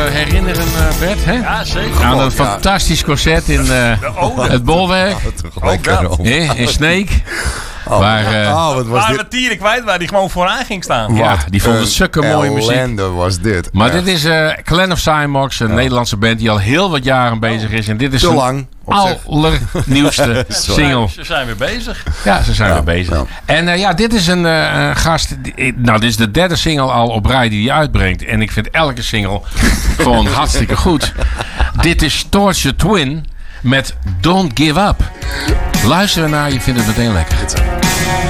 herinneren, Bert? Hè? Ja, zeker. Aan een fantastisch concert in het Bolwerk. In Sneek. Wat was Waar dit? we Tieren kwijt waren, die gewoon vooraan ging staan. Ja, die vonden het zulke mooie muziek. Ellende was dit. Maar dit is Clan of Cymox, een Nederlandse band die al heel wat jaren bezig is. En dit is Te een lang. allernieuwste single. Ze zijn weer bezig. Ja, ze zijn weer bezig. Ja. En dit is een gast. Dit is de derde single al op rij die hij uitbrengt. En ik vind elke single gewoon hartstikke goed. Dit is Torture Twin met Don't Give Up. Luister ernaar, je vindt het meteen lekker.